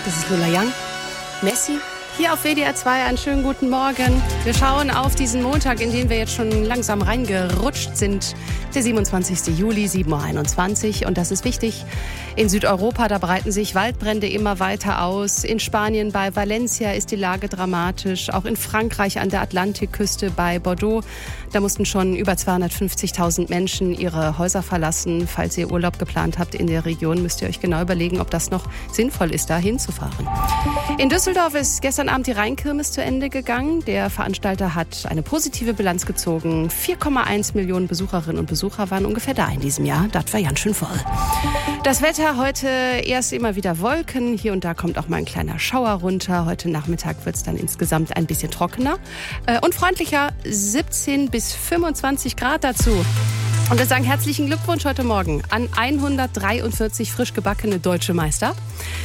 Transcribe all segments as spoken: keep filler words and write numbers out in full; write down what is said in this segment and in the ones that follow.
Das ist Lola Young. Messi. Hier auf W D R zwei einen schönen guten Morgen. Wir schauen auf diesen Montag, in den wir jetzt schon langsam reingerutscht sind. Der siebenundzwanzigsten Juli, sieben Uhr einundzwanzig. Und das ist wichtig. In Südeuropa, da breiten sich Waldbrände immer weiter aus. In Spanien bei Valencia ist die Lage dramatisch. Auch in Frankreich an der Atlantikküste bei Bordeaux. Da mussten schon über zweihundertfünfzigtausend Menschen ihre Häuser verlassen. Falls ihr Urlaub geplant habt in der Region, müsst ihr euch genau überlegen, ob das noch sinnvoll ist, da hinzufahren. In Düsseldorf ist gestern Abend die Rheinkirmes zu Ende gegangen. Der Veranstalter hat eine positive Bilanz gezogen. vier Komma eins Millionen Besucherinnen und Besucher waren ungefähr da in diesem Jahr. Das war ganz schön voll. Das Wetter heute erst immer wieder Wolken. Hier und da kommt auch mal ein kleiner Schauer runter. Heute Nachmittag wird es dann insgesamt ein bisschen trockener und freundlicher. siebzehn bis fünfundzwanzig Grad dazu. Und wir sagen herzlichen Glückwunsch heute Morgen an hundertdreiundvierzig frisch gebackene deutsche Meister.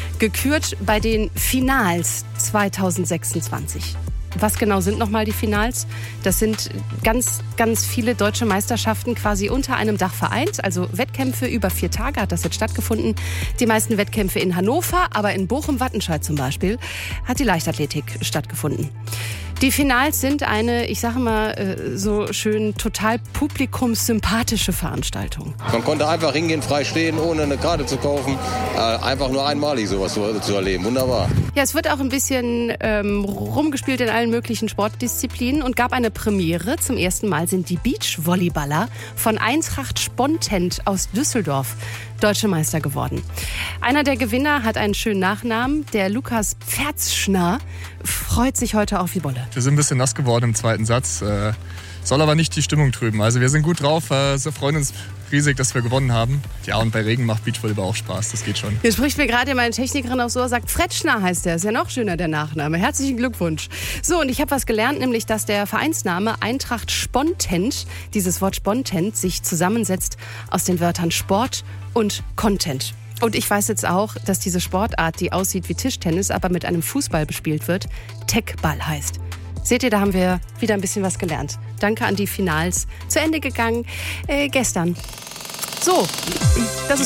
Gekürt bei den Finals zweitausendsechsundzwanzig. Was genau sind nochmal die Finals? Das sind ganz, ganz viele deutsche Meisterschaften quasi unter einem Dach vereint. Also Wettkämpfe über vier Tage hat das jetzt stattgefunden. Die meisten Wettkämpfe in Hannover, aber in Bochum-Wattenscheid zum Beispiel hat die Leichtathletik stattgefunden. Die Finals sind eine, ich sage mal so schön, total publikumssympathische Veranstaltung. Man konnte einfach hingehen, frei stehen, ohne eine Karte zu kaufen. Einfach nur einmalig sowas zu, zu erleben. Wunderbar. Ja, es wird auch ein bisschen ähm, rumgespielt in allen möglichen Sportdisziplinen und gab eine Premiere. Zum ersten Mal sind die Beachvolleyballer von Eintracht Spontent aus Düsseldorf Deutsche Meister geworden. Einer der Gewinner hat einen schönen Nachnamen. Der Lukas Pferzschner freut sich heute auf die Bolle. Wir sind ein bisschen nass geworden im zweiten Satz. Äh, soll aber nicht die Stimmung trüben. Also wir sind gut drauf. Äh, wir freuen uns riesig, dass wir gewonnen haben. Ja, und bei Regen macht Beachvolleyball auch Spaß. Das geht schon. Hier spricht mir gerade meine Technikerin aufs Ohr, sagt Fretschner heißt der. Ist ja noch schöner, der Nachname. Herzlichen Glückwunsch. So, und ich habe was gelernt, nämlich, dass der Vereinsname Eintracht Spontent, dieses Wort Spontent, sich zusammensetzt aus den Wörtern Sport und Content. Und ich weiß jetzt auch, dass diese Sportart, die aussieht wie Tischtennis, aber mit einem Fußball bespielt wird, Techball heißt. Seht ihr, da haben wir wieder ein bisschen was gelernt. Danke an die Finals. Zu Ende gegangen äh, gestern. So, das ist